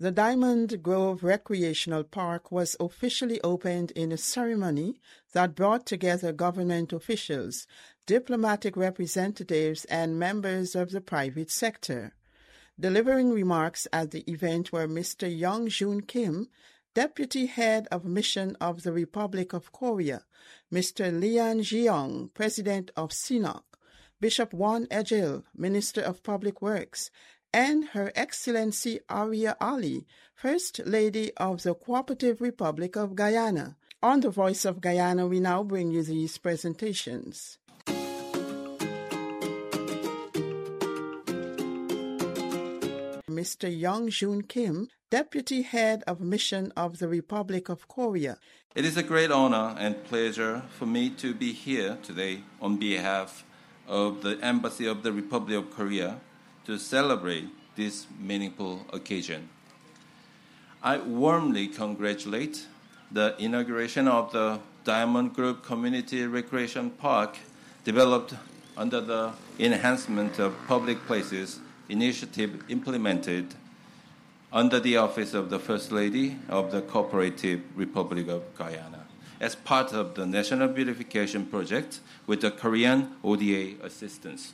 The Diamond Grove Recreational Park was officially opened in a ceremony that brought together government officials, diplomatic representatives, and members of the private sector. Delivering remarks at the event were Mr. Young Joon Kim, Deputy Head of Mission of the Republic of Korea, Mr. Lian Jeong, President of SINOC, Bishop Won Ejil, Minister of Public Works, and Her Excellency Aria Ali, First Lady of the Cooperative Republic of Guyana. On the Voice of Guyana, we now bring you these presentations. Mr. Young Joon Kim, Deputy Head of Mission of the Republic of Korea. It is a great honor and pleasure for me to be here today on behalf of the Embassy of the Republic of Korea to celebrate this meaningful occasion. I warmly congratulate the inauguration of the Diamond Grove Community Recreation Park developed under the Enhancement of Public Places initiative implemented under the Office of the First Lady of the Cooperative Republic of Guyana as part of the National Beautification Project with the Korean ODA assistance.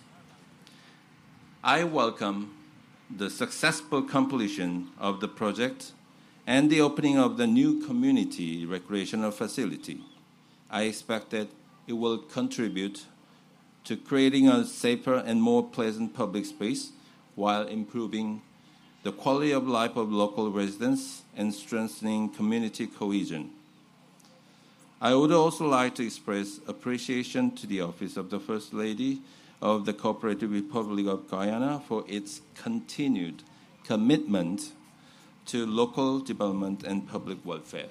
I welcome the successful completion of the project and the opening of the new community recreational facility. I expect that it will contribute to creating a safer and more pleasant public space while improving the quality of life of local residents and strengthening community cohesion. I would also like to express appreciation to the Office of the First Lady of the Cooperative Republic of Guyana for its continued commitment to local development and public welfare.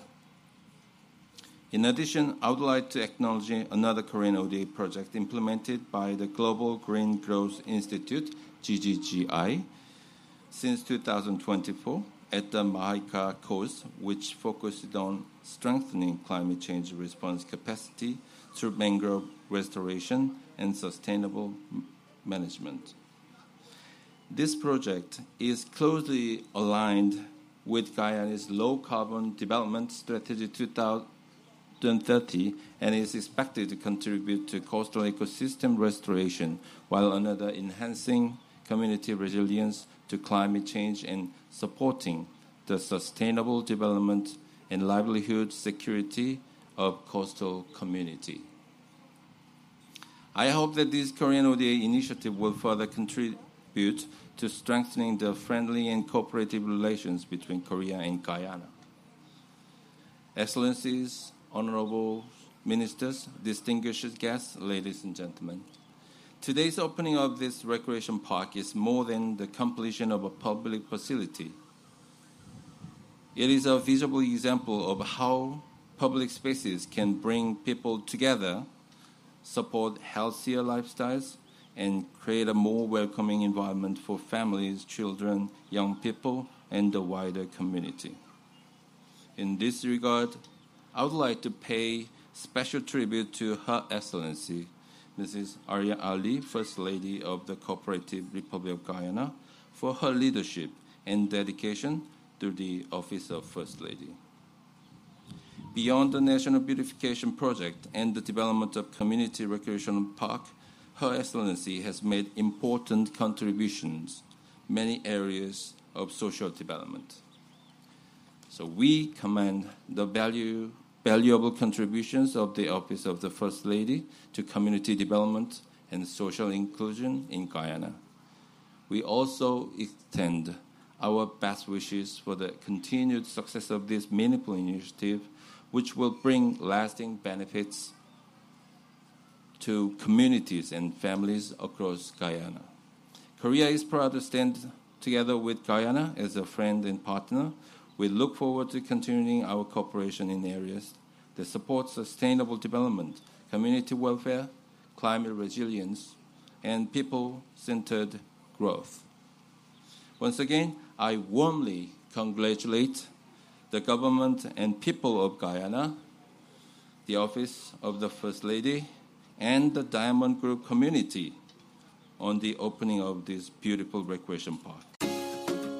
In addition, I would like to acknowledge another Korean ODA project implemented by the Global Green Growth Institute, GGGI, since 2024 at the Mahika Coast, which focused on strengthening climate change response capacity through mangrove restoration and sustainable management. This project is closely aligned with Guyana's low-carbon development strategy 2030 and is expected to contribute to coastal ecosystem restoration while another enhancing community resilience to climate change and supporting the sustainable development and livelihood security of coastal community. I hope that this Korean ODA initiative will further contribute to strengthening the friendly and cooperative relations between Korea and Guyana. Excellencies, honorable ministers, distinguished guests, ladies and gentlemen, today's opening of this recreation park is more than the completion of a public facility. It is a visible example of how public spaces can bring people together, support healthier lifestyles, and create a more welcoming environment for families, children, young people, and the wider community. In this regard, I would like to pay special tribute to Her Excellency, Mrs. Aria Ali, First Lady of the Cooperative Republic of Guyana, for her leadership and dedication to the Office of First Lady. Beyond the National Beautification Project and the development of Community Recreational Park, Her Excellency has made important contributions in many areas of social development. So we commend the valuable contributions of the Office of the First Lady to community development and social inclusion in Guyana. We also extend our best wishes for the continued success of this meaningful initiative, which will bring lasting benefits to communities and families across Guyana. Korea is proud to stand together with Guyana as a friend and partner. We look forward to continuing our cooperation in areas that support sustainable development, community welfare, climate resilience, and people-centered growth. Once again, I warmly congratulate the government and people of Guyana, the Office of the First Lady, and the Diamond Grove community on the opening of this beautiful recreation park.